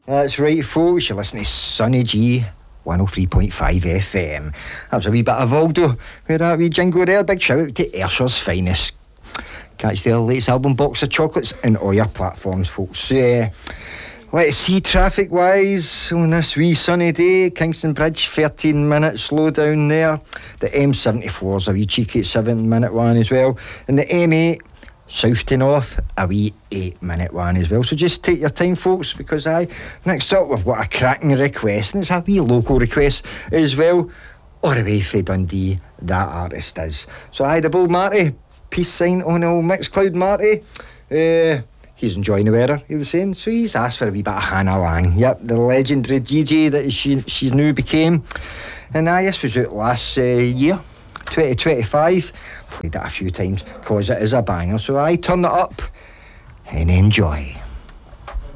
That's right, folks. You're listening to Sonny G 103.5 FM. That was a wee bit of Valdo with that wee jingle there. Big shout out to Ayrshire's finest. Catch their latest album, Box of Chocolates, on all your platforms, folks. Let's see, traffic-wise, on this wee sunny day, Kingston Bridge, 13 minutes slow down there. The M74's a wee cheeky 7-minute one as well. And the M8, south to north, a wee 8-minute one as well. So just take your time, folks, because next up we've got a cracking request, and it's a wee local request as well. All the way from Dundee, that artist is. So the Bold Marty, peace sign on old Mixcloud Marty. He's enjoying the weather, he was saying, so he's asked for a wee bit of Hannah Lang. Yep, the legendary DJ that she's now became. And this was out last year, 2025. Played it a few times because it is a banger, so turn it up and enjoy.